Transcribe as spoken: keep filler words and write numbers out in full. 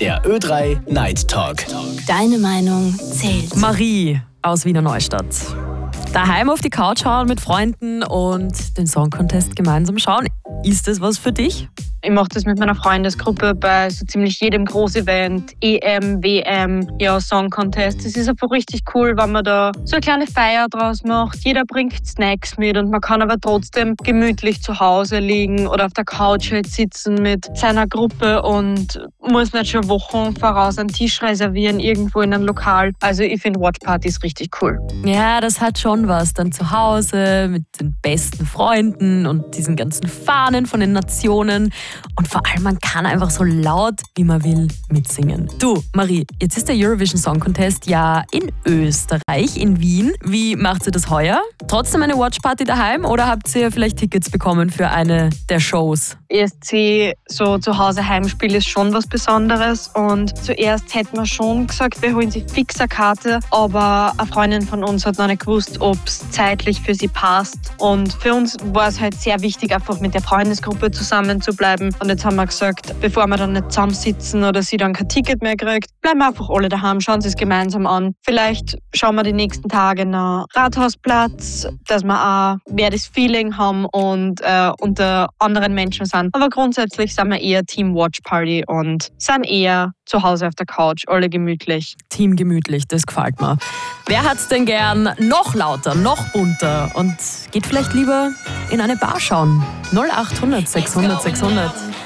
Der Ö drei Night Talk. Deine Meinung zählt. Marie aus Wiener Neustadt. Daheim auf die Couch hauen mit Freunden und den Song Contest gemeinsam schauen. Ist das was für dich? Ich mache das mit meiner Freundesgruppe bei so ziemlich jedem Großevent, E M, W M, ja, Song Contest. Es ist einfach richtig cool, wenn man da so eine kleine Feier draus macht. Jeder bringt Snacks mit und man kann aber trotzdem gemütlich zu Hause liegen oder auf der Couch halt sitzen mit seiner Gruppe und muss nicht schon Wochen voraus einen Tisch reservieren irgendwo in einem Lokal. Also ich finde Watchpartys richtig cool. Ja, das hat schon was. Dann zu Hause mit den besten Freunden und diesen ganzen Fahnen von den Nationen. Und vor allem, man kann einfach so laut, wie man will, mitsingen. Du, Marie, jetzt ist der Eurovision Song Contest ja in Österreich, in Wien. Wie macht ihr das heuer? Trotzdem eine Watchparty daheim oder habt ihr vielleicht Tickets bekommen für eine der Shows? E S C, so zu Hause Heimspiel ist schon was Besonderes. Und zuerst hätten wir schon gesagt, wir holen sich fix eine Karte. Aber eine Freundin von uns hat noch nicht gewusst, ob es zeitlich für sie passt. Und für uns war es halt sehr wichtig, einfach mit der Freundesgruppe zusammen zu bleiben. Und jetzt haben wir gesagt, bevor wir dann nicht zusammensitzen oder sie dann kein Ticket mehr kriegt, bleiben wir einfach alle daheim, schauen sie es gemeinsam an. Vielleicht schauen wir die nächsten Tage nach Rathausplatz, dass wir auch mehr das Feeling haben und äh, unter anderen Menschen sind. Aber grundsätzlich sind wir eher Team Watch Party und sind eher zu Hause auf der Couch, alle gemütlich. Team gemütlich, das gefällt mir. Wer hat's denn gern noch lauter, noch bunter und geht vielleicht lieber in eine Bar schauen? null acht hundert sechshundert sechshundert.